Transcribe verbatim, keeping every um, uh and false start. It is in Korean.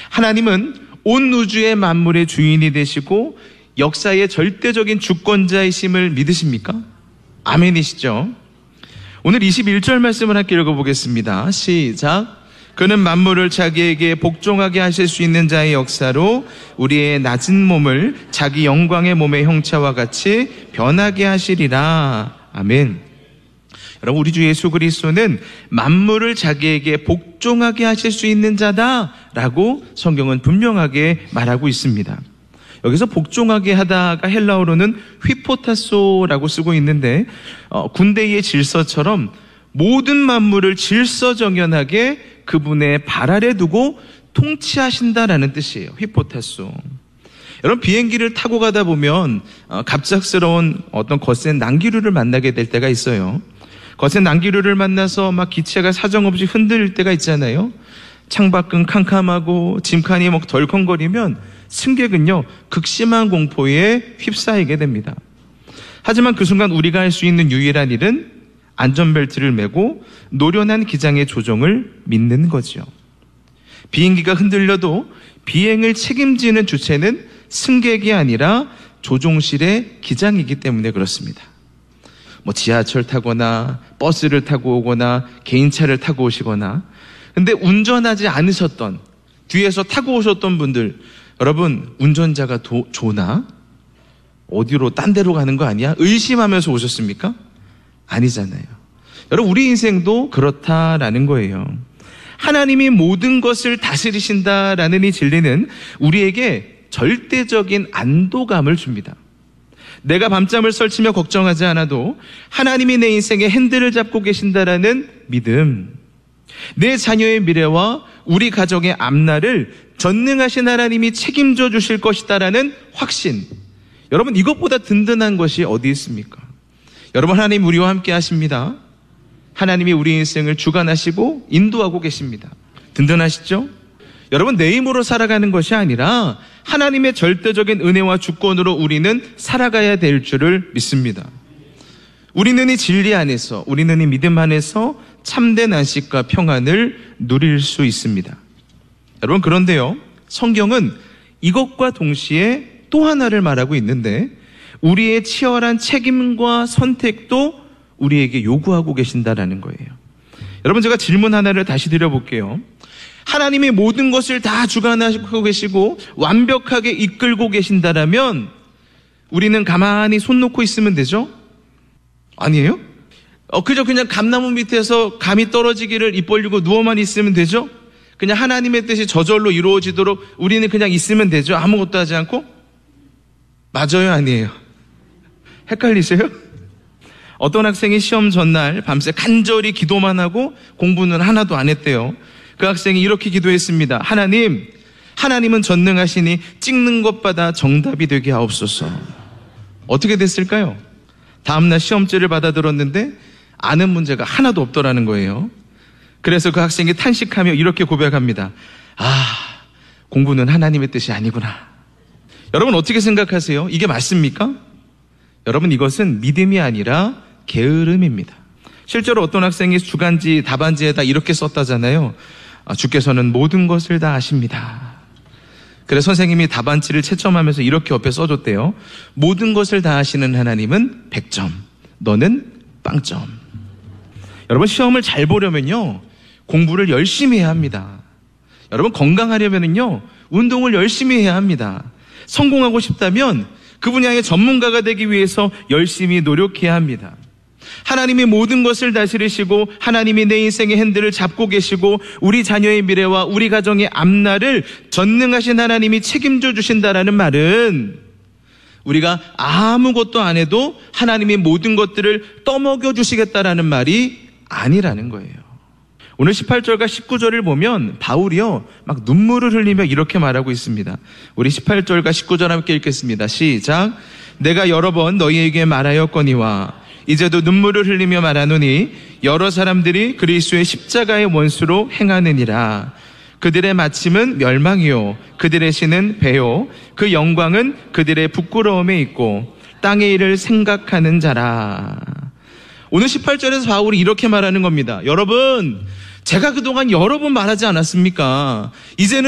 하나님은 온 우주의 만물의 주인이 되시고 역사의 절대적인 주권자이심을 믿으십니까? 아멘이시죠? 오늘 이십일 절 말씀을 함께 읽어보겠습니다. 시작. 그는 만물을 자기에게 복종하게 하실 수 있는 자의 역사로 우리의 낮은 몸을 자기 영광의 몸의 형체와 같이 변하게 하시리라. 아멘. 여러분, 우리 주 예수 그리스도는 만물을 자기에게 복종하게 하실 수 있는 자다라고 성경은 분명하게 말하고 있습니다. 여기서 복종하게 하다가 헬라어로는 휘포타소라고 쓰고 있는데 어, 군대의 질서처럼 모든 만물을 질서정연하게 그분의 발 아래 두고 통치하신다라는 뜻이에요. 휘포타소. 여러분, 비행기를 타고 가다 보면 어, 갑작스러운 어떤 거센 난기류를 만나게 될 때가 있어요. 거센 난기류를 만나서 막 기체가 사정없이 흔들릴 때가 있잖아요. 창밖은 캄캄하고 짐칸이 막 덜컹거리면 승객은요 극심한 공포에 휩싸이게 됩니다. 하지만 그 순간 우리가 할 수 있는 유일한 일은 안전벨트를 매고 노련한 기장의 조종을 믿는 거죠. 비행기가 흔들려도 비행을 책임지는 주체는 승객이 아니라 조종실의 기장이기 때문에 그렇습니다. 뭐 지하철 타거나 버스를 타고 오거나 개인차를 타고 오시거나, 근데 운전하지 않으셨던, 뒤에서 타고 오셨던 분들, 여러분 운전자가 도, 조나? 어디로 딴 데로 가는 거 아니야? 의심하면서 오셨습니까? 아니잖아요. 여러분, 우리 인생도 그렇다라는 거예요. 하나님이 모든 것을 다스리신다라는 이 진리는 우리에게 절대적인 안도감을 줍니다. 내가 밤잠을 설치며 걱정하지 않아도 하나님이 내 인생의 핸들을 잡고 계신다라는 믿음, 내 자녀의 미래와 우리 가정의 앞날을 전능하신 하나님이 책임져 주실 것이다라는 확신. 여러분, 이것보다 든든한 것이 어디 있습니까? 여러분, 하나님 우리와 함께 하십니다. 하나님이 우리 인생을 주관하시고 인도하고 계십니다. 든든하시죠? 여러분, 내 힘으로 살아가는 것이 아니라 하나님의 절대적인 은혜와 주권으로 우리는 살아가야 될 줄을 믿습니다. 우리는 이 진리 안에서, 우리는 이 믿음 안에서 참된 안식과 평안을 누릴 수 있습니다. 여러분, 그런데요, 성경은 이것과 동시에 또 하나를 말하고 있는데 우리의 치열한 책임과 선택도 우리에게 요구하고 계신다라는 거예요. 여러분, 제가 질문 하나를 다시 드려볼게요. 하나님이 모든 것을 다 주관하고 계시고 완벽하게 이끌고 계신다라면 우리는 가만히 손 놓고 있으면 되죠? 아니에요? 어, 그저 그냥 감나무 밑에서 감이 떨어지기를 입 벌리고 누워만 있으면 되죠? 그냥 하나님의 뜻이 저절로 이루어지도록 우리는 그냥 있으면 되죠? 아무것도 하지 않고? 맞아요, 아니에요? 헷갈리세요? 어떤 학생이 시험 전날 밤새 간절히 기도만 하고 공부는 하나도 안 했대요. 그 학생이 이렇게 기도했습니다. 하나님, 하나님은 전능하시니 찍는 것마다 정답이 되게 하옵소서. 어떻게 됐을까요? 다음날 시험지를 받아들었는데 아는 문제가 하나도 없더라는 거예요. 그래서 그 학생이 탄식하며 이렇게 고백합니다. 아, 공부는 하나님의 뜻이 아니구나. 여러분, 어떻게 생각하세요? 이게 맞습니까? 여러분, 이것은 믿음이 아니라 게으름입니다. 실제로 어떤 학생이 주간지 답안지에다 이렇게 썼다잖아요. 아, 주께서는 모든 것을 다 아십니다. 그래서 선생님이 답안지를 채점하면서 이렇게 옆에 써줬대요. 모든 것을 다 아시는 하나님은 백 점, 너는 빵점. 여러분, 시험을 잘 보려면요 공부를 열심히 해야 합니다. 여러분, 건강하려면요 운동을 열심히 해야 합니다. 성공하고 싶다면 그 분야의 전문가가 되기 위해서 열심히 노력해야 합니다. 하나님이 모든 것을 다스리시고 하나님이 내 인생의 핸들을 잡고 계시고 우리 자녀의 미래와 우리 가정의 앞날을 전능하신 하나님이 책임져 주신다라는 말은 우리가 아무것도 안 해도 하나님이 모든 것들을 떠먹여 주시겠다라는 말이 아니라는 거예요. 오늘 십팔 절과 십구 절을 보면 바울이요 막 눈물을 흘리며 이렇게 말하고 있습니다. 우리 십팔 절과 십구 절 함께 읽겠습니다. 시작. 내가 여러 번 너희에게 말하였거니와 이제도 눈물을 흘리며 말하노니 여러 사람들이 그리스도의 십자가의 원수로 행하느니라. 그들의 마침은 멸망이요 그들의 신은 배요 그 영광은 그들의 부끄러움에 있고 땅의 일을 생각하는 자라. 오늘 십팔 절에서 바울이 이렇게 말하는 겁니다. 여러분, 제가 그동안 여러 번 말하지 않았습니까? 이제는